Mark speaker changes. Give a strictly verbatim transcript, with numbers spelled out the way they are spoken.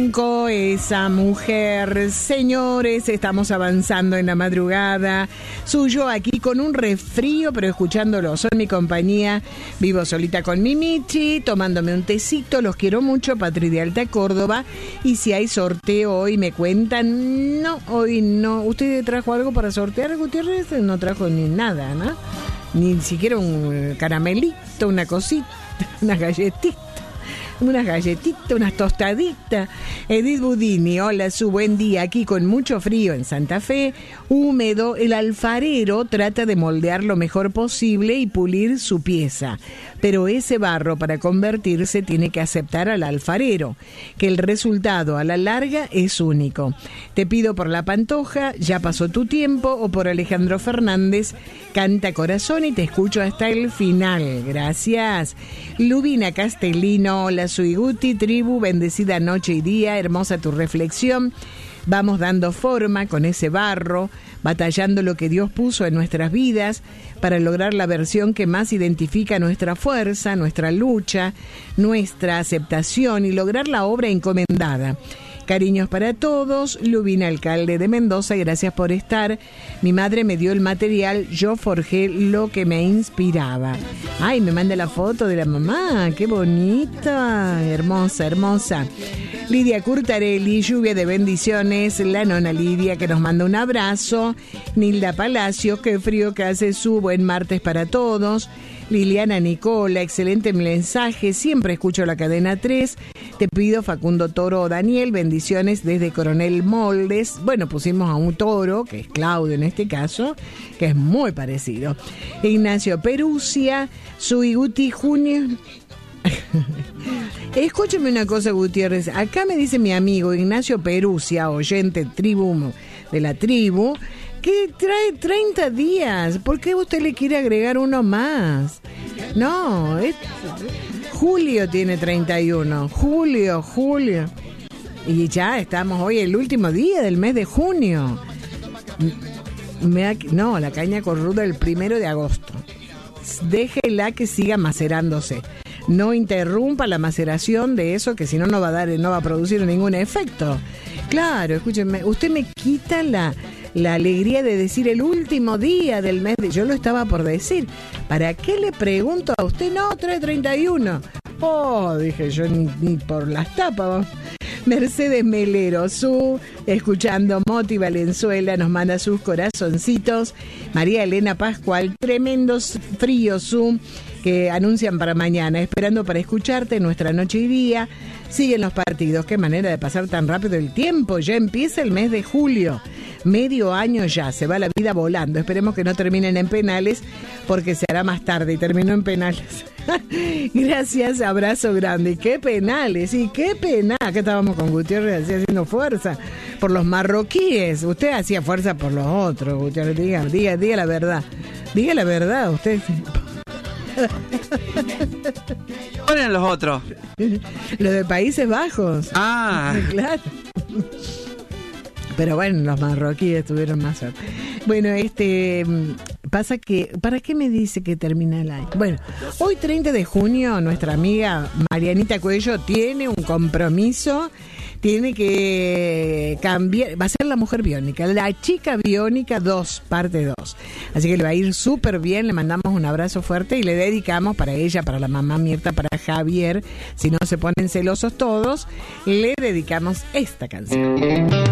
Speaker 1: cinco, esa mujer. Señores, estamos avanzando en la madrugada. Suyo aquí con un resfrío, pero escuchándolo. Son mi compañía. Vivo solita con mi Michi, tomándome un tecito. Los quiero mucho, Patri de Alta Córdoba. Y si hay sorteo hoy, me cuentan. No, hoy no. ¿Usted trajo algo para sortear, Gutiérrez? No trajo ni nada, ¿no? Ni siquiera un caramelito, una cosita, una galletita. Unas galletitas, unas tostaditas. Edith Budini, hola, su buen día. Aquí con mucho frío en Santa Fe, húmedo. El alfarero trata de moldear lo mejor posible y pulir su pieza. Pero ese barro, para convertirse, tiene que aceptar al alfarero, que el resultado a la larga es único. Te pido por La Pantoja, Ya pasó tu tiempo, o por Alejandro Fernández, Canta Corazón, y te escucho hasta el final. Gracias. Lubina Castellino, hola, soy Guti, tribu, bendecida noche y día, hermosa tu reflexión. Vamos dando forma con ese barro, batallando lo que Dios puso en nuestras vidas para lograr la versión que más identifica nuestra fuerza, nuestra lucha, nuestra aceptación y lograr la obra encomendada. Cariños para todos, Lubina, alcalde de Mendoza, gracias por estar. Mi madre me dio el material, yo forjé lo que me inspiraba. Ay, me manda la foto de la mamá, qué bonita, hermosa, hermosa. Lidia Curtarelli, lluvia de bendiciones, la nona Lidia que nos manda un abrazo. Nilda Palacio, qué frío que hace, su buen martes para todos. Liliana Nicola, excelente mensaje, siempre escucho la cadena tres. Te pido Facundo Toro o Daniel, bendiciones desde Coronel Moldes. Bueno, pusimos a un toro, que es Claudio en este caso, que es muy parecido. Ignacio Perusia, Sui Guti Junio. Escúcheme una cosa, Gutiérrez. Acá me dice mi amigo Ignacio Perusia, oyente tribu de la tribu, que trae treinta días. ¿Por qué usted le quiere agregar uno más? No, es... Julio tiene treinta y uno. Julio, Julio. Y ya estamos hoy el último día del mes de junio. Me da... No, la caña corruda el primero de agosto. Déjela que siga macerándose. No interrumpa la maceración de eso, que si no, no va a dar, no va a producir ningún efecto. Claro, escúcheme, usted me quita la... la alegría de decir el último día del mes de... Yo lo estaba por decir. ¿Para qué le pregunto a usted? No, trae treinta y uno. Oh, dije yo, ni, ni por las tapas. Mercedes Melero, su, escuchando Moti Valenzuela, nos manda sus corazoncitos. María Elena Pascual, tremendos fríos, su, que anuncian para mañana, esperando para escucharte nuestra noche y día. Siguen los partidos, qué manera de pasar tan rápido el tiempo, ya empieza el mes de julio, medio año ya, se va la vida volando. Esperemos que no terminen en penales, porque se hará más tarde y terminó en penales. Gracias, abrazo grande. Qué penales, y qué penal. Acá estábamos con Gutiérrez así haciendo fuerza por los marroquíes. Usted hacía fuerza por los otros, Gutiérrez. Diga, diga, diga la verdad. Diga la verdad, usted.
Speaker 2: ¿Cuáles eran los otros?
Speaker 1: Los de Países Bajos.
Speaker 2: Ah,
Speaker 1: claro. Pero bueno, los marroquíes tuvieron más suerte. Bueno, este... Pasa que, ¿para qué me dice que termina el año? Bueno, hoy treinta de junio, nuestra amiga Marianita Cuello tiene un compromiso, tiene que cambiar, va a ser la mujer biónica, la chica biónica dos, parte dos. Así que le va a ir súper bien, le mandamos un abrazo fuerte y le dedicamos para ella, para la mamá Mirta, para Javier, si no se ponen celosos todos, le dedicamos esta canción.